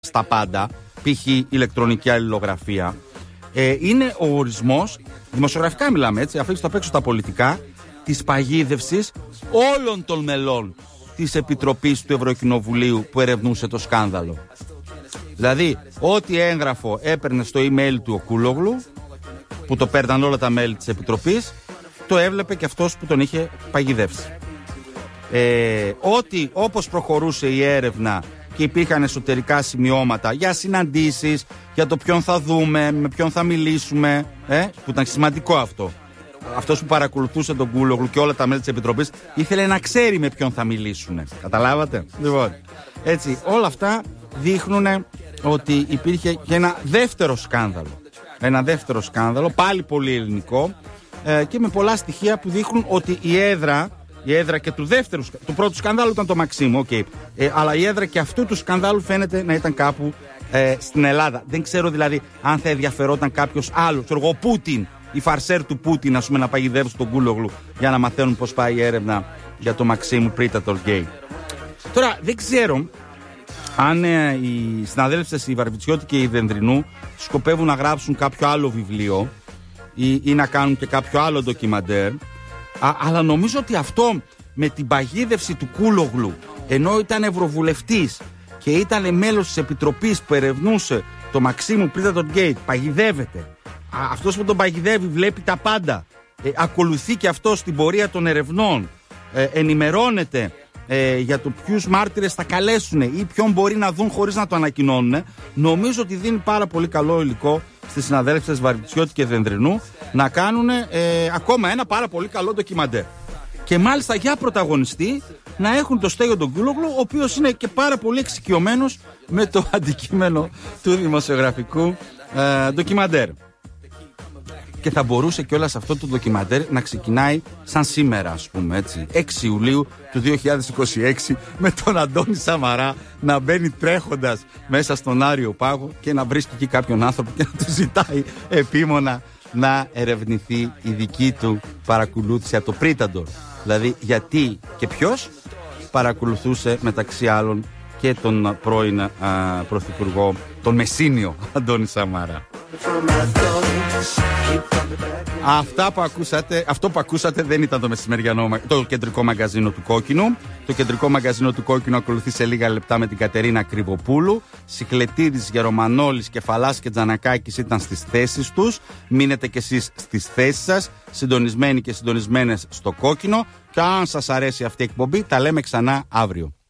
στα πάντα, π.χ. ηλεκτρονική αλληλογραφία, είναι ο ορισμός, δημοσιογραφικά μιλάμε έτσι, αφήστε το απ' έξω τα πολιτικά, της παγίδευσης όλων των μελών της Επιτροπής του Ευρωκοινοβουλίου που ερευνούσε το σκάνδαλο. Δηλαδή, ό,τι έγγραφο έπαιρνε στο email του ο Κούλογλου, που το παίρναν όλα τα μέλη της Επιτροπής, το έβλεπε και αυτός που τον είχε παγιδεύσει. Ότι όπως προχωρούσε η έρευνα και υπήρχαν εσωτερικά σημειώματα για συναντήσεις, για το ποιον θα δούμε, με ποιον θα μιλήσουμε, που ήταν σημαντικό αυτό. Αυτός που παρακολουθούσε τον Κούλογλου και όλα τα μέλη της Επιτροπής ήθελε να ξέρει με ποιον θα μιλήσουν. Καταλάβατε? Λοιπόν, έτσι, όλα αυτά δείχνουν ότι υπήρχε και ένα δεύτερο σκάνδαλο. Ένα δεύτερο σκάνδαλο, πάλι πολύ ελληνικό, και με πολλά στοιχεία που δείχνουν ότι η έδρα και του πρώτου σκανδάλου ήταν το Μαξίμου, okay. Αλλά η έδρα και αυτού του σκανδάλου φαίνεται να ήταν κάπου στην Ελλάδα. Δεν ξέρω δηλαδή αν θα ενδιαφερόταν κάποιος άλλος, ο Πούτιν, η φαρσέρ του Πούτιν, ας πούμε, να παγιδεύσει τον Κούλογλου για να μαθαίνουν πώς πάει η έρευνα για το Μαξίμου Predator Gate. Τώρα δεν ξέρω αν οι συναδέλφες, η Βαρβιτσιώτη και η Δενδρινού, σκοπεύουν να γράψουν κάποιο άλλο βιβλίο ή να κάνουν και κάποιο άλλο ντοκιμαντέρ. Αλλά νομίζω ότι αυτό με την παγίδευση του Κούλογλου, ενώ ήταν ευρωβουλευτής και ήταν μέλος της επιτροπής που ερευνούσε το Μαξίμου Predator Gate, παγιδεύεται. Αυτός που τον παγιδεύει βλέπει τα πάντα. Ακολουθεί και αυτό στην πορεία των ερευνών. Ενημερώνεται για το ποιους μάρτυρες θα καλέσουν ή ποιον μπορεί να δουν χωρίς να το ανακοινώνουν. Νομίζω ότι δίνει πάρα πολύ καλό υλικό στις συναδέλφες Βαρβιτσιώτη και Δενδρινού να κάνουν ακόμα ένα πάρα πολύ καλό ντοκιμαντέρ. Και μάλιστα για πρωταγωνιστή να έχουν το Στέλιο τον Κούλογλου, ο οποίος είναι και πάρα πολύ εξοικειωμένος με το αντικείμενο του δημοσιογραφικού ντοκιμαντέρ. Και θα μπορούσε κιόλας αυτό το ντοκιμαντέρ να ξεκινάει σαν σήμερα, ας πούμε, έτσι, 6 Ιουλίου του 2026, με τον Αντώνη Σαμαρά να μπαίνει τρέχοντας μέσα στον Άριο Πάγο και να βρίσκει εκεί κάποιον άνθρωπο και να του ζητάει επίμονα να ερευνηθεί η δική του παρακολούθηση από το Predator. Δηλαδή γιατί και ποιος παρακολουθούσε μεταξύ άλλων και τον πρώην πρωθυπουργό, τον Μεσίνιο Αντώνη Σαμαρά. Αυτό που ακούσατε δεν ήταν το μεσημεριανό, το κεντρικό μαγκαζίνο του Κόκκινου. Το κεντρικό μαγκαζίνο του Κόκκινου ακολουθεί σε λίγα λεπτά με την Κατερίνα Κρυβοπούλου. Σιχλετίδης, Γερομανόλης, Κεφαλάς και Τζανακάκης ήταν στις θέσεις τους. Μείνετε κι εσείς στις θέσεις σας, συντονισμένοι και συντονισμένες στο Κόκκινο. Και αν σας αρέσει αυτή η εκπομπή, τα λέμε ξανά αύριο.